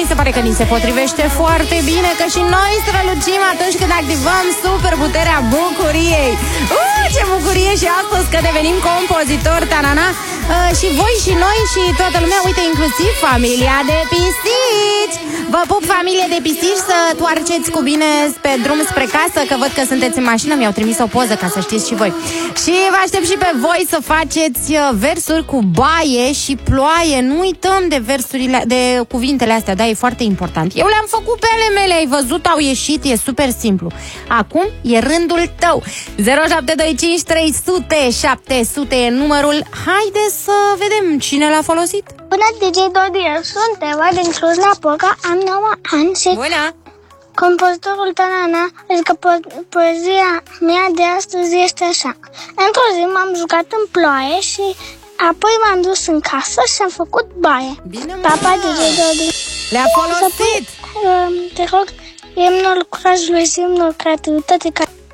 se pare că ni se potrivește foarte bine, că și noi strălucim atunci când activăm superputerea bucuriei. Ce bucurie și astăzi că devenim compozitori, tanana. Și voi și noi și toată lumea, uite, inclusiv familia de pisici. Vă pup, familie de pisici, să toarceți cu bine pe drum spre casă, că văd că sunteți în mașină, mi-au trimis o poză ca să știți și voi. Și vă aștept și pe voi să faceți versuri cu baie și ploaie. Nu uităm de versurile, de cuvintele astea, da, e foarte important. Eu le-am făcut pe ale mele, ai văzut, au ieșit, e super simplu. Acum e rândul tău. 0725 300 700 e numărul. Haideți să vedem cine l-a folosit. Bună, DJ Dodi, sunt Eva din Cluj-Napoca, am 9 ani și Bună! compozitorul Tanana, adică poezia mea de astăzi este așa. Într-o zi m-am jucat în ploaie și apoi m-am dus în casă și am făcut baie. Bine, Papa, DJ Dodi. Le-a folosit! Te rog, imnul curajului și imnul creativității.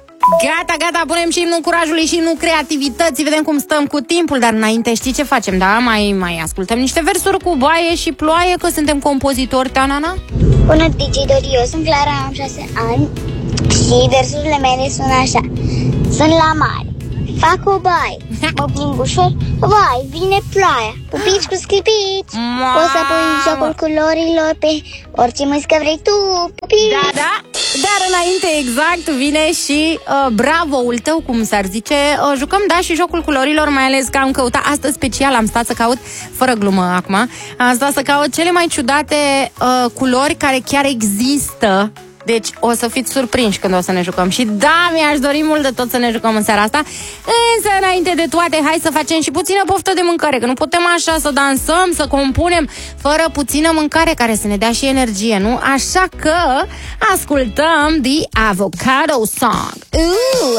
Gata, punem și imnul curajului și imnul creativității. Vedem cum stăm cu timpul, dar înainte știi ce facem, da? Mai ascultăm niște versuri cu baie și ploaie, că suntem compozitori, tanana. Bună, DJ Dodi, eu sunt Clara, am 6 ani și versurile mele sunt așa. Sunt la mare, fac o baie, mă plimb ușor, vai, vine ploaia, pupici cu scripici. Poți să pui jocul culorilor pe orice mâscă vrei tu, pupici. Da, dar înainte exact vine și bravo-ul tău, cum s-ar zice. Jucăm, da, și jocul culorilor, mai ales că am căutat astăzi special, am stat să caut, fără glumă acum, am stat să caut cele mai ciudate culori care chiar există. Deci o să fiți surprinși când o să ne jucăm. Și da, mi-aș dori mult de tot să ne jucăm în seara asta. Însă, înainte de toate, hai să facem și puțină poftă de mâncare, că nu putem așa să dansăm, să compunem fără puțină mâncare care să ne dea și energie, nu? Așa că ascultăm The Avocado Song.